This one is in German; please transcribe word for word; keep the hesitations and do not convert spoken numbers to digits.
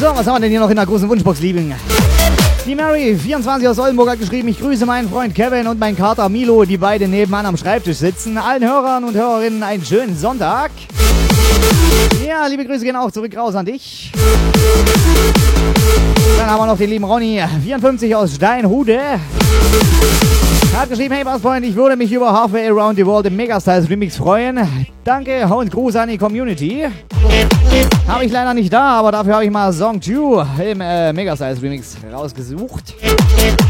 was haben wir denn hier noch in der großen Wunschbox liegen? Die Mary, vierundzwanzig aus Oldenburg, hat geschrieben, ich grüße meinen Freund Kevin und meinen Kater Milo, die beide nebenan am Schreibtisch sitzen. Allen Hörern und Hörerinnen einen schönen Sonntag. Ja, liebe Grüße gehen auch zurück raus an dich. Dann haben wir noch den lieben Ronny, vierundfünfzig aus Steinhude. Hat geschrieben, hey Bassfreund, ich würde mich über Halfway Around the World im Megastyles Remix freuen. Danke und Gruß an die Community. Habe ich leider nicht da, aber dafür habe ich mal Song zwei im äh, Megastyles Remix rausgesucht.